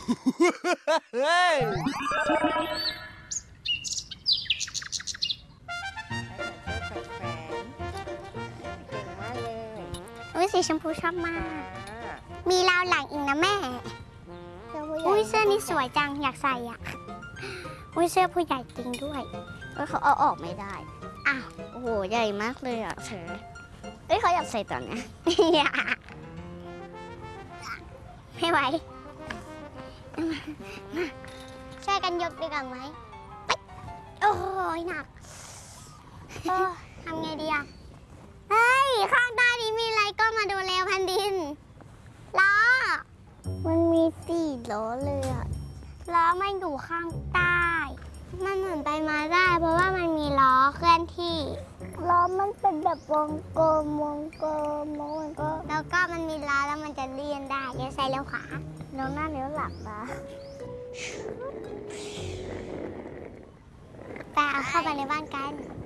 เฮ้ยอุ้ยสีชมพูชอบมาก มีราวหลังอีกนะแม่ อุ้ยเสื้อนี้สวยจังอยากใส่อ่ะ อุ้ยเสื้อผู้ใหญ่จริงด้วยเขาเอาออกไม่ได้ อ้าว โอ้โหใหญ่มากเลยอ่ะเธอเขาอยากใส่ตอนนี้ ไม่ไหวช่วยกันยกดีกว่าไหมโอ้ยหนักทำไงดีอะเฮ้ย ข้างใต้นี้มีอะไรก็มาดูเร็วแผ่นดินล้อมันมี4 ล้อเลยอะล้อมันอยู่ข้างใต้ มันเหมือนไปมาได้ เพราะว่ามันมีล้อเคลื่อนที่ล้อมันเป็นแบบวงกลมแล้วก็มันมีล้อแล้วมันจะเลื่อนได้เลี้ยวซ้ายเลี้ยวขวาเลี้ยวหน้าเลี้ยวหลังนะไปเอาเข้าไปในบ้านกัน